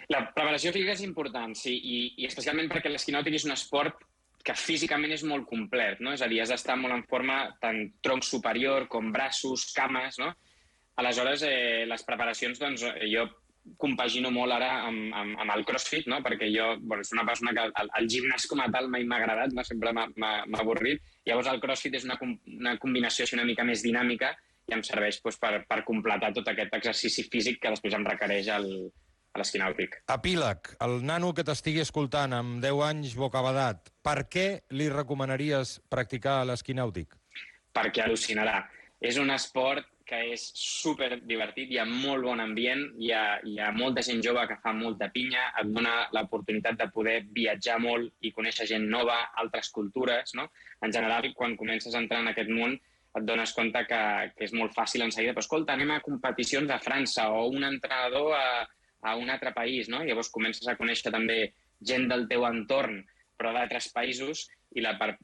La preparació física és important, sí, i especialment perquè l'esquí nàutic és un esport que físicament és molt complet, no? És a dir, has d'estar molt en forma tant tronc superior com braços, cames, no? Aleshores, les preparacions, doncs, jo compagino molt ara amb el CrossFit, no? Perquè jo, és una persona que el gimnàs com a tal mai m'ha agradat, no? Sempre m'ha avorrit. Llavors el CrossFit és una combinació una mica més dinàmica i em serveix per completar tot aquest exercici físic que després em requereix a l'esquí nàutic. Epíleg, el nano que t'estigui escoltant amb 10 anys bocabadat, per què li recomanaries practicar l'esquí nàutic? Perquè al·lucinarà. És un esport que és super divertit, hi ha molt bon ambient, hi ha molta gent jove que fa molta pinya, et dona l'oportunitat de poder viatjar molt i conèixer gent nova, altres cultures, no? En general, quan comences a entrar en aquest món, et dones compte que és molt fàcil en seguida. Però escolta, anem a competicions a França o un entrenador a un altre país, no? Llavors comences a conèixer també gent del teu entorn, però d'altres països, i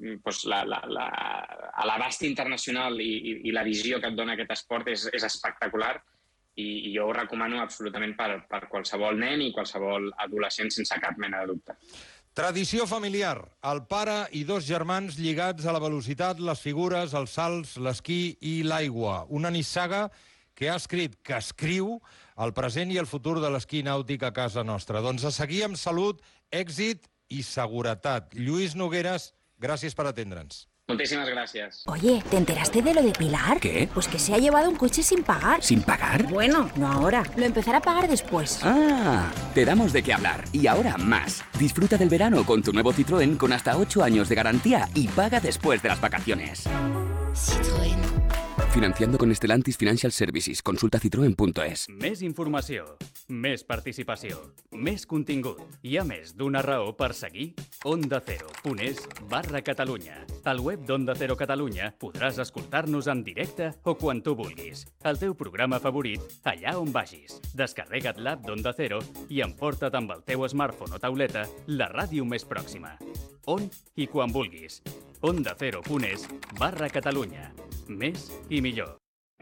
l'abast internacional i la visió que et dona aquest esport és espectacular, i jo ho recomano absolutament per qualsevol nen i qualsevol adolescent sense cap mena de dubte. Tradició familiar. El pare i 2 germans lligats a la velocitat, les figures, els salts, l'esquí i l'aigua. Una nissaga que ha escrit, que escriu, el present i el futur de l'esquí nàutic a casa nostra. Doncs a seguir amb salut, èxit y seguridad. Lluís Nogueras, gracias por atendre'ns. Muchísimas gracias. Oye, ¿te enteraste de lo de Pilar? ¿Qué? Pues que se ha llevado un coche sin pagar. ¿Sin pagar? Bueno, no ahora. Lo empezará a pagar después. Ah, te damos de qué hablar. Y ahora más. Disfruta del verano con tu nuevo Citroën con hasta 8 años de garantía y paga después de las vacaciones. Citroën. Financiando con Stellantis Financial Services. Consulta citroen.es. Més informació, més participació, més contingut. Hi ha més d'una raó per seguir ondacero.es/Catalunya. Al web d'Onda Cero Catalunya podràs escoltar-nos en directe o quan tu vulguis. El teu programa favorit, allà on vagis. Descarrega't l'app d'Onda Cero i emporta't amb el teu smartphone o tauleta la ràdio més pròxima. On i quan vulguis. ondacero.es/Catalunya. Més i millor.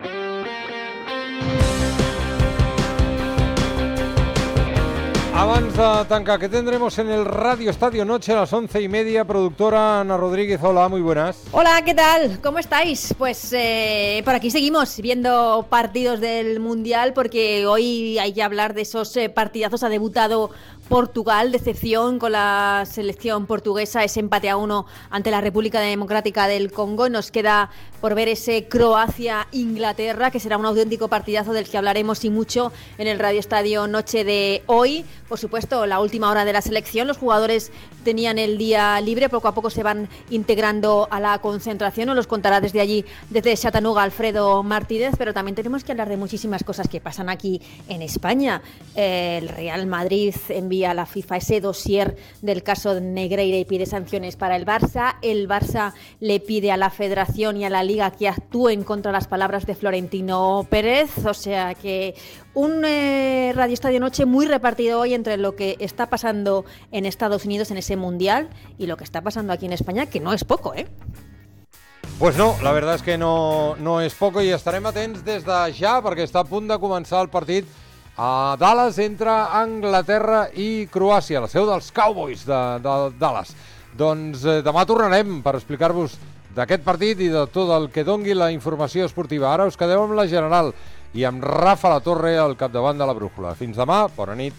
Abans de tancar, ¿qué tendremos en el Radio Estadio Noche a las 11:30? Productora Ana Rodríguez, hola, muy buenas. Hola, ¿qué tal? ¿Cómo estáis? Pues por aquí seguimos viendo partidos del Mundial, porque hoy hay que hablar de esos partidazos. Ha debutado Portugal, decepción con la selección portuguesa, ese empate a 1 ante la República Democrática del Congo. Nos queda por ver ese Croacia-Inglaterra, que será un auténtico partidazo del que hablaremos y mucho en el Radio Estadio Noche de hoy. Por supuesto, la última hora de la selección, los jugadores tenían el día libre, poco a poco se van integrando a la concentración, nos los contará desde allí, desde Chattanooga, Alfredo Martínez, pero también tenemos que hablar de muchísimas cosas que pasan aquí en España. El Real Madrid envía a la FIFA ese dossier del caso de Negreira y pide sanciones para el Barça le pide a la Federación y a la Liga que actúen contra las palabras de Florentino Pérez, o sea que un Radio Estadio Noche muy repartido hoy entre lo que está pasando en Estados Unidos en ese Mundial y lo que está pasando aquí en España, que no es poco, ¿eh? Pues no, la verdad es que no és poc, i estarem atents des de ja perquè està a punt de començar el partit a Dallas entre Anglaterra i Croàcia, la seu dels Cowboys de Dallas. Doncs demà tornarem per explicar-vos d'aquest partit i de tot el que dongui la informació esportiva. Ara us quedeu amb la general i amb Rafa La Torre al capdavant de la brújula. Fins demà, bona nit.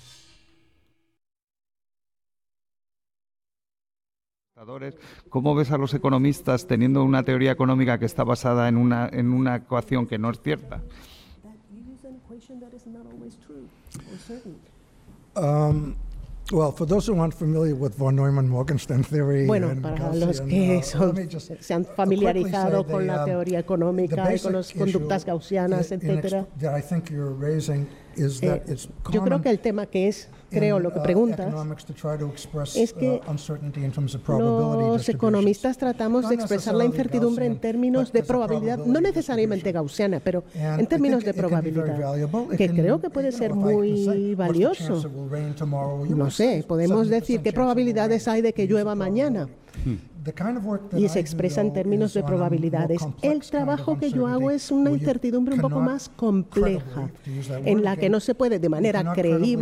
¿Cómo ves a los economistas teniendo una teoría económica que está basada en una ecuación que no es cierta? Well, for those who aren't familiar with von Neumann-Morgenstern theory, bueno, para los que se han familiarizado con la teoría económica y con las conductas gaussianas, etcétera, yo creo que el tema que es, lo que preguntas, es que los economistas tratamos de expresar la incertidumbre en términos de probabilidad, no necesariamente gaussiana, pero en términos de probabilidad, que creo que puede ser muy valioso. No sé, podemos decir qué probabilidades hay de que llueva mañana. Y se expresa en términos de probabilidades. El trabajo que yo hago es una incertidumbre un poco más compleja, en la que no se puede de manera creíble